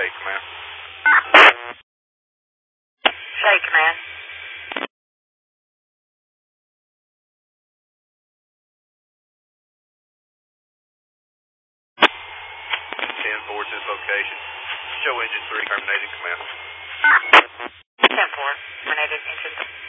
Shay, command. Shay, command. 10-4 to this location. Show engine 3 terminated, command. 10-4, terminated engine